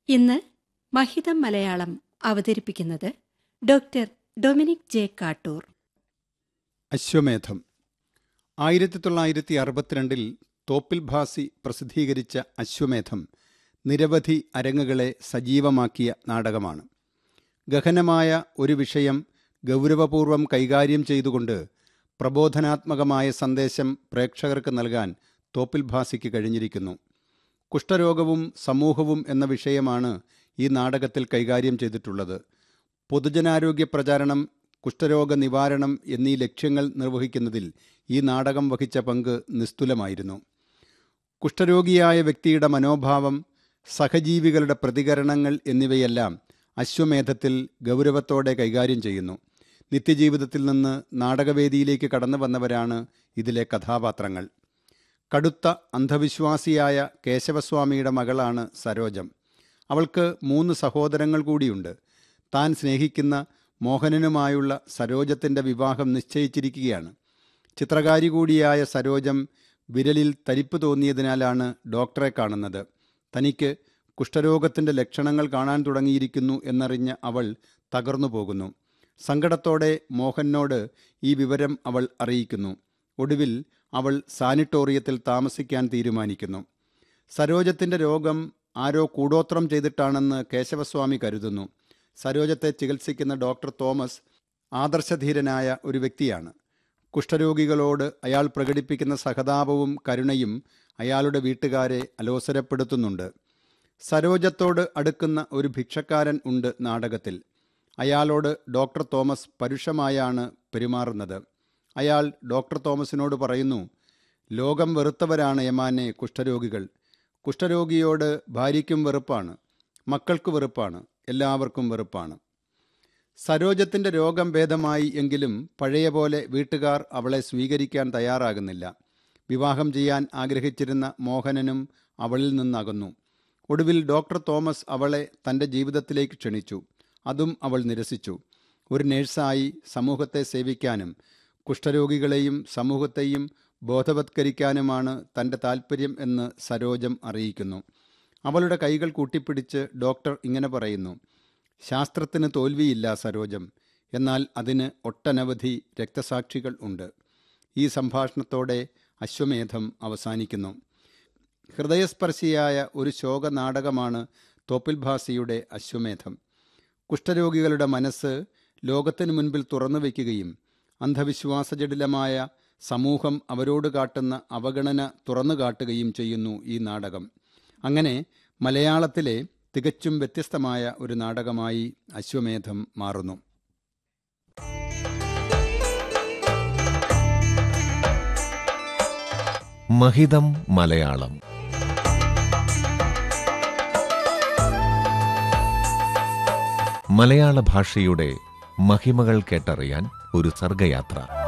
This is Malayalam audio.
ഇന്ന് മഹിതം മലയാളം അവതരിപ്പിക്കുന്നത് ഡോക്ടർ ഡൊമിനിക് ജെ കാട്ടൂർ. അശ്വമേധം 1962 തോപ്പിൽ ഭാസി പ്രസിദ്ധീകരിച്ച അശ്വമേധം നിരവധി അരങ്ങുകളെ സജീവമാക്കിയ നാടകമാണ്. ഗഹനമായ ഒരു വിഷയം ഗൗരവപൂർവം കൈകാര്യം ചെയ്തുകൊണ്ട് പ്രബോധനാത്മകമായ സന്ദേശം പ്രേക്ഷകർക്ക് നൽകാൻ തോപ്പിൽ ഭാസിക്ക് കഴിഞ്ഞിരിക്കുന്നു. കുഷ്ഠരോഗവും സമൂഹവും എന്ന വിഷയമാണ് ഈ നാടകത്തിൽ കൈകാര്യം ചെയ്തിട്ടുള്ളത്. പൊതുജനാരോഗ്യ പ്രചാരണം, കുഷ്ഠരോഗ നിവാരണം എന്നീ ലക്ഷ്യങ്ങൾ നിർവഹിക്കുന്നതിൽ ഈ നാടകം വഹിച്ച പങ്ക് നിസ്തുലമായിരുന്നു. കുഷ്ഠരോഗിയായ വ്യക്തിയുടെ മനോഭാവം, സഹജീവികളുടെ പ്രതികരണങ്ങൾ എന്നിവയെല്ലാം അശ്വമേധത്തിൽ ഗൗരവത്തോടെ കൈകാര്യം ചെയ്യുന്നു. നിത്യജീവിതത്തിൽ നിന്ന് നാടകവേദിയിലേക്ക് കടന്നു വന്നവരാണ് ഇതിലെ കഥാപാത്രങ്ങൾ. കടുത്ത അന്ധവിശ്വാസിയായ കേശവസ്വാമിയുടെ മകളാണ് സരോജം. അവൾക്ക് 3 സഹോദരങ്ങൾ കൂടിയുണ്ട്. താൻ സ്നേഹിക്കുന്ന മോഹനനുമായുള്ള സരോജത്തിൻ്റെ വിവാഹം നിശ്ചയിച്ചിരിക്കുകയാണ്. ചിത്രകാരി കൂടിയായ സരോജം വിരലിൽ തരിപ്പ് തോന്നിയതിനാലാണ് ഡോക്ടറെ കാണുന്നത്. തനിക്ക് കുഷ്ഠരോഗത്തിൻ്റെ ലക്ഷണങ്ങൾ കാണാൻ തുടങ്ങിയിരിക്കുന്നു എന്നറിഞ്ഞ അവൾ തകർന്നു പോകുന്നു. സങ്കടത്തോടെ മോഹനോട് ഈ വിവരം അവൾ അറിയിക്കുന്നു. ഒടുവിൽ അവൾ സാനിറ്റോറിയത്തിൽ താമസിക്കാൻ തീരുമാനിക്കുന്നു. സരോജത്തിൻ്റെ രോഗം ആരോ കൂടോത്രം ചെയ്തിട്ടാണെന്ന് കേശവസ്വാമി കരുതുന്നു. സരോജത്തെ ചികിത്സിക്കുന്ന ഡോക്ടർ തോമസ് ആദർശധീരനായ ഒരു വ്യക്തിയാണ്. കുഷ്ഠരോഗികളോട് അയാൾ പ്രകടിപ്പിക്കുന്ന സഹതാപവും കരുണയും അയാളുടെ വീട്ടുകാരെ അലോസരപ്പെടുത്തുന്നുണ്ട്. സരോജത്തോട് അടുക്കുന്ന ഒരു ഭിക്ഷക്കാരൻ ഉണ്ട് നാടകത്തിൽ. അയാളോട് ഡോക്ടർ തോമസ് പരുഷമായാണ് പെരുമാറുന്നത്. അയാൾ ഡോക്ടർ തോമസിനോട് പറയുന്നു, ലോകം വെറുത്തവരാണ് യമാനെ കുഷ്ഠരോഗികൾ. കുഷ്ഠരോഗിയോട് ഭാര്യയ്ക്കും വെറുപ്പാണ്, മക്കൾക്ക് വെറുപ്പാണ്, എല്ലാവർക്കും വെറുപ്പാണ്. സരോജത്തിൻ്റെ രോഗം ഭേദമായി എങ്കിലും പഴയ പോലെ വീട്ടുകാർ അവളെ സ്വീകരിക്കാൻ തയ്യാറാകുന്നില്ല. വിവാഹം ചെയ്യാൻ ആഗ്രഹിച്ചിരുന്ന മോഹനനും അവളിൽ നിന്നകന്നു. ഒടുവിൽ ഡോക്ടർ തോമസ് അവളെ തൻ്റെ ജീവിതത്തിലേക്ക് ക്ഷണിച്ചു. അതും അവൾ നിരസിച്ചു. ഒരു നേഴ്സായി സമൂഹത്തെ സേവിക്കാനും കുഷ്ഠരോഗികളെയും സമൂഹത്തെയും ബോധവത്കരിക്കാനുമാണ് തൻ്റെ താൽപ്പര്യം എന്ന് സരോജം അറിയിക്കുന്നു. അവളുടെ കൈകൾ കൂട്ടിപ്പിടിച്ച് ഡോക്ടർ ഇങ്ങനെ പറയുന്നു, ശാസ്ത്രത്തിന് തോൽവിയില്ല സരോജം, എന്നാൽ അതിന് ഒട്ടനവധി രക്തസാക്ഷികൾ ഉണ്ട്. ഈ സംഭാഷണത്തോടെ അശ്വമേധം അവസാനിക്കുന്നു. ഹൃദയസ്പർശിയായ ഒരു ശോക നാടകമാണ് തോപ്പിൽ ഭാസിയുടെ അശ്വമേധം. കുഷ്ഠരോഗികളുടെ മനസ്സ് ലോകത്തിനു മുൻപിൽ തുറന്നു വയ്ക്കുകയും അന്ധവിശ്വാസജടിലമായ സമൂഹം അവരോട് കാട്ടുന്ന അവഗണന തുറന്നു കാട്ടുകയും ചെയ്യുന്നു ഈ നാടകം. അങ്ങനെ മലയാളത്തിലെ തികച്ചും വ്യത്യസ്തമായ ഒരു നാടകമായി അശ്വമേധം മാറുന്നു. മഹിതം മലയാളം. മലയാള ഭാഷയുടെ മഹിമകൾ കേട്ടറിയാൻ ഒരു സർഗയാത്ര.